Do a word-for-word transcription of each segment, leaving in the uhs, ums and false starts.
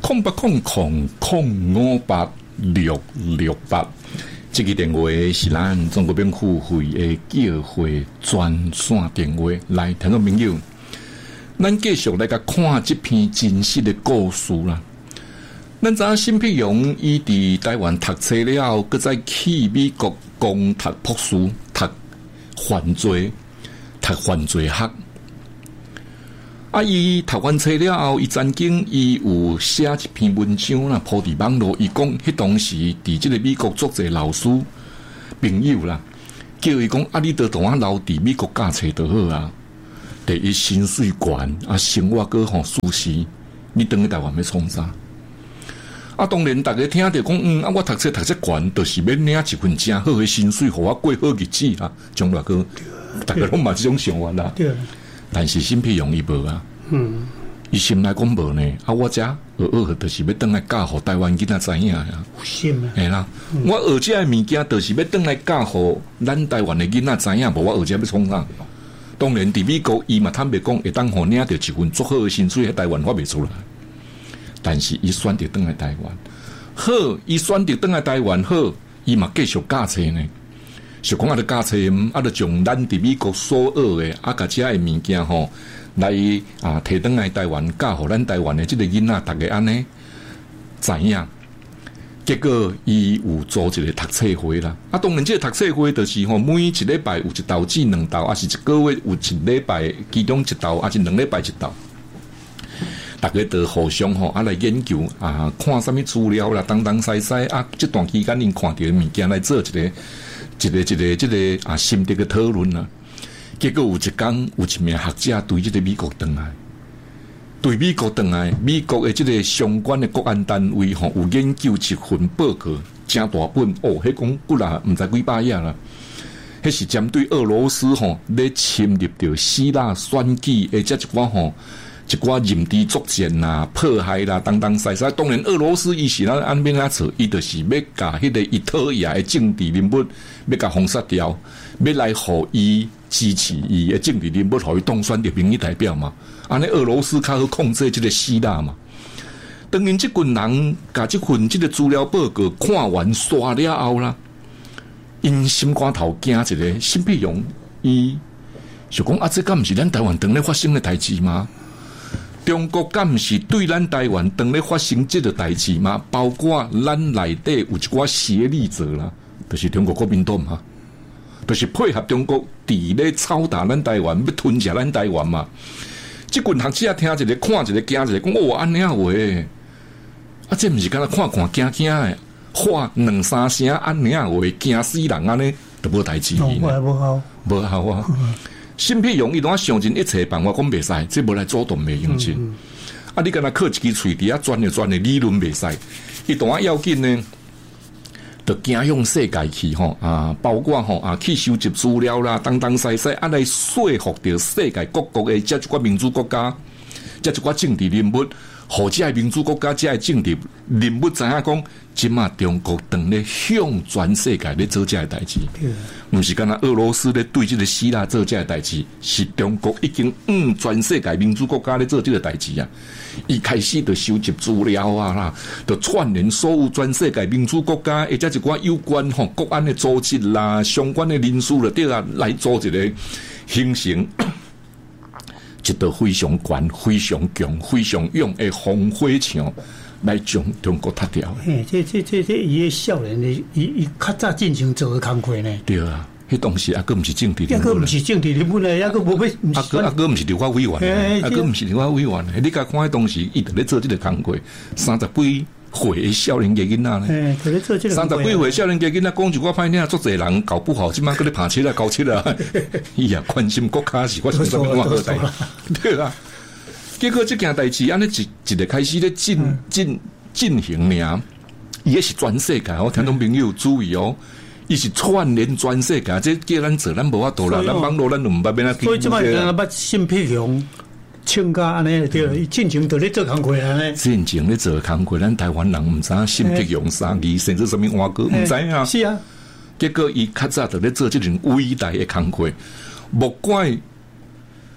空八空空空五八六六八。这个电话是咱中国病付费的叫会专线电话。来，听众朋友，咱继续来甲看这篇真实的故事啦。咱知影辛碧荣伊伫台湾读册了后，搁再去美国攻读博士，读犯罪，读犯罪学。啊！伊读完册了后，伊曾经伊有写一篇文章啦，铺伫网络。伊讲，迄当时伫即个美国做者老师朋友啦，叫伊讲啊，你得同我留伫美国教册就好啊。第一薪水悬，啊，生活搁吼舒适，你等去台湾要创啥？啊，当然，大家听着讲，嗯，啊，我读册读册悬，就是要领一份正好的薪水，互我过好日子啊。将来个，大家拢嘛即种想法啦。对。但是辛碧荣伊无啊，嗯，伊心内讲无呢。啊，我遮学学就是要倒来教互台湾囡仔知影呀。有心啊，系啦，嗯、我学遮个物件，就是要倒来教互咱台湾的囡仔知影，无我学遮要创啥？当然，伫美国伊嘛坦白讲，会当互领着一份足好的薪水，喺台湾发袂出来。但是伊选择倒来台湾，好，伊选择倒来台湾好，伊嘛继续教册呢。就讲啊，咧教册，啊，咧从咱伫美国所学的啊，甲遮个物件吼，来啊，摕转来台湾教互咱台湾的即个囡仔，逐个安尼知影。结果伊有做一个读册会啦。啊，当然，即个读册会就是吼，每一礼拜有一道至两道，啊是一个月有一礼拜，其中一道，啊是两礼拜一道。大家都互相吼啊来研究啊，看什么资料啦，东东西西啊，这段期间因看到的物件来做一个。一个一个这个啊心得的讨论啊，结果有一天有一名学者对这个美国回来，对美国回来，美国的这个相关的国安单位吼有研究一份报告，真大本哦，迄讲几啦，唔知几百页啦，迄是针对俄罗斯吼咧侵入到希腊选举的这一寡吼。一寡任地作战啦、迫害啦，等等西西。当然，俄罗斯伊是咱安边啊做，伊就是要甲迄个伊讨厌的政治人物，要甲封杀掉，要来互伊支持伊的政治人物，互伊当选的民意代表嘛。安尼俄罗斯较好控制这个希腊嘛。当然，这群人甲这份这个资料报告看完刷了后啦，因心肝头惊一个，辛碧荣伊就讲啊，这敢毋是咱台湾当咧发生的代志吗？中国敢毋是对咱台湾当咧发生这个代志吗？包括咱内底有一寡协力者啦，就是中国国民党嘛，就是配合中国伫咧抄打咱台湾，要吞下咱台湾嘛。即群学者听一个、看一个、惊一个，讲哦安尼啊话，啊这毋是敢若看看惊惊诶，话两三声安尼啊话，惊死人安尼，都无代志。哦，无好，无好啊。辛碧荣伊拢想尽一切办法讲袂使，这无来主动袂用尽。嗯嗯、啊，你敢若靠一支喙伫遐转的转的理论袂使，伊当啊要紧呢，就行向世界去吼啊，包括吼啊去收集资料啦，东东西西啊来说服着世界各国的这一寡民主国家，这一寡政治人物，或者民主国家这些政治人物知影讲。即马中国当咧向全世界咧做这个代志，毋是干那俄罗斯咧对这个希腊做这个代志，是中国已经嗯全世界民主国家咧做这个代志啊！伊开始就收集资料啊啦，就串联所有全世界民主国家，或者一寡有关吼国安的组织啦、相关的人士了，对啊，来做一个形成一道非常悬、非常强、非常勇的防火墙。来将中国踢掉。 嘿，这这这这伊个少年的，伊伊较早进行做个工课呢。 对啊，迄当时啊，佫毋是政治人物， 佫毋是政治人物呢，抑佫无要， 啊佫啊佫毋是立法委员，啊佫毋是立法委员。你甲看迄当时，伊伫咧做即个工课，三十几岁的少年家囡仔咧， 伫咧做即个。 三十几岁少年家囡仔讲一句歹听，足侪人搞不好，即摆佫咧拍七啦、搞七啦，伊啊关心国家是我想怎么我好代，对啦。结果这件代志安尼一一个开始咧进进进行呢，伊也是全世界哦，听众朋友注意哦，伊是串联全世界，这叫咱做，咱无法度啦，咱网络咱就毋捌变啊。 所以即摆人捌辛碧荣、请假安尼对，伊进前就咧做工课安尼。 进前咧做工课，咱台湾人毋知辛碧荣啥字，甚至什么话歌毋知啊。 是啊， 结果伊较早就咧做这种伟大的工课，莫怪。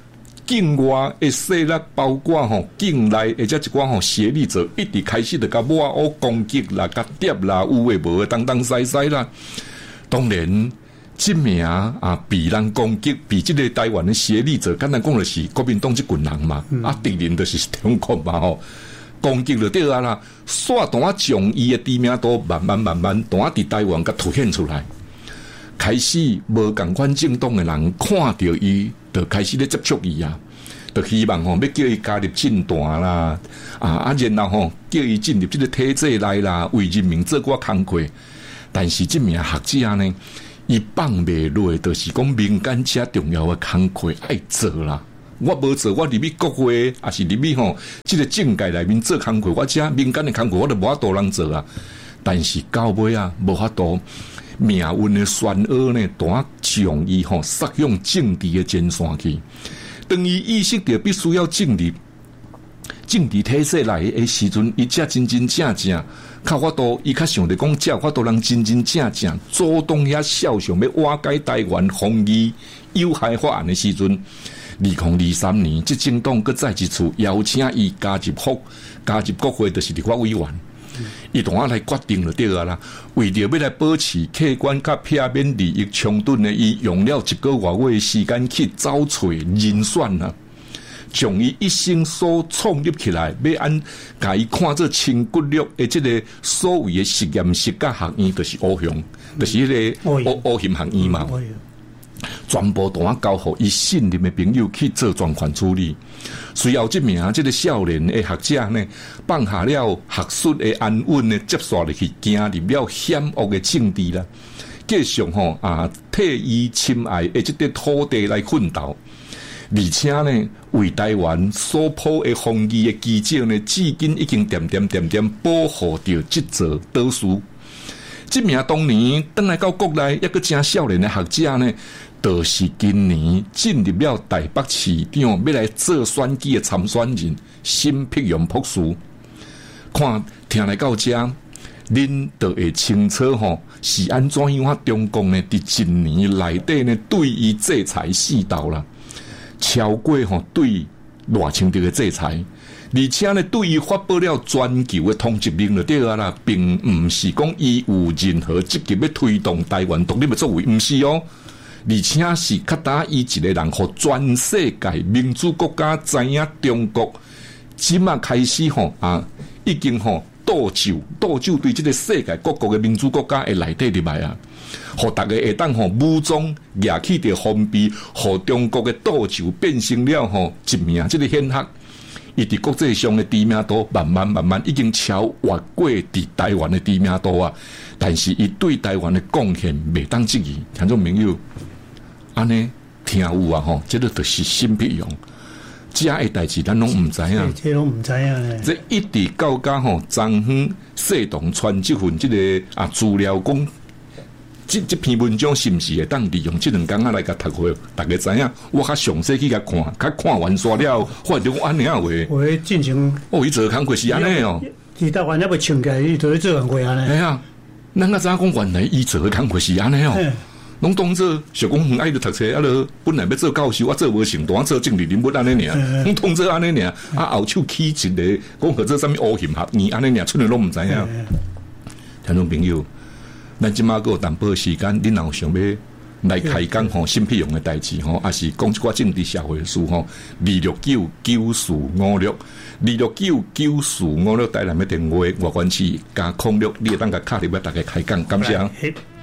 境外的势力，包括吼境内，或者一寡吼协力者，一直开始就甲抹黑攻击啦、甲跌啦、有诶无诶，东东西西啦。当然，这名啊，被人攻击，被这个台湾的协力者，简单讲就是国民党这群人嘛，嗯、啊，敌人就是中国嘛吼。攻击就对啊啦，煞当啊将伊的知名度慢慢慢慢，当啊伫台湾甲凸显出来，开始无共款政党的人看到伊，就开始咧接触伊啊，就希望吼要叫伊加入政坛啦，啊啊，然後吼叫伊進入這個體制內啦，為人民做寡工課。但是這名學者呢，伊放袂落，就是講民間遮重要的工課愛做啦。我無做，我入去國會，還是入去吼，即個政界內面做工課，我遮民間的工課我都無法度人做啊。但是到尾啊，無法度命運的漩渦呢，當將伊吼塞向政治的前線去。當伊意識到必須要進入政治體制內的時陣，伊才真真正正較法度，伊較想着講，才有法度人真真正正主動遐肖想要瓦解台灣防疫有害法案的時陣。二零二三年，即政黨閣再一次邀請伊加入國加入國會，就是立法委員。伊同我來決定就對啊啦。為着要來保持客觀甲片面利益衝突呢，伊用了一個月嘅時間去找找人選啊，將伊一生所創立起來，要按甲伊看做清骨力嘅即個所謂嘅實驗室甲學院，就是烏鄉，就是迄個烏烏鄉學院嘛。全部都啊交予伊信任的朋友去做專款處理。隨後這名這個少年的學者呢，放下了學術的安穩呢，接續入去行入了險惡的政治啦，繼續吼啊替伊深愛的這個土地來奮鬥，而且呢為台灣所抱的防疫的基證呢，至今已經點點點點保護着這座島嶼。這名當年回來到國內一個正少年的學者呢，就是今年進入了台北市長，要來做選舉的參選人辛碧陽博士。看聽來到這，恁就會清楚吼，是安怎樣啊？中共呢，佇一年內底呢，對伊制裁四道啦，超過吼對偌千條的制裁。而且呢，對伊發布了全球的通緝令就對啊啦，並唔是講伊有任何積極要推動台灣獨立的作為，唔是哦。而且是較打伊一個人，互全世界民主國家知影中國，即馬開始吼啊，已經吼倒酒倒酒對這個世界各國嘅民主國家嘅內底入來啊，互大家會當吼武裝舉起着封閉，互中國嘅倒酒變成了吼一名這個顯赫。伊佇國際上的知名度慢慢慢慢已經超越過佇台灣的知名度啊，但是伊對台灣的貢獻未當質疑。聽眾朋友，安尼聽有啊吼，這個就是辛碧陽，這個代志咱攏唔知影， 這攏唔知影。 這一直到家吼，張遠社同傳這份這個啊資料講。這, 這篇文章是不是會當利用這兩天來甲讀會？大家知影，我較詳細去甲看，甲看完煞了，發現講安尼啊話。話進行哦，伊做工課是安尼哦。 伊台灣還未請假，伊就咧做工課安尼。係啊， 咱較早講原來伊做工課是安尼哦。攏當做小講很愛著讀冊，啊著本來要做教授，啊做無成，當做政治人物安尼爾，攏當做安尼爾，啊後手起一個講號做啥物烏險學院安尼爾，出來攏毋知影。聽眾朋友。咱即馬個有淡薄時間，恁若有想要來開講吼辛碧陽嘅代志吼，還是講一寡政治社會事吼，二六九九四五六，二六九九四五六台南嘅電話，外關市加空六，你會當甲敲入來大家開講，感謝。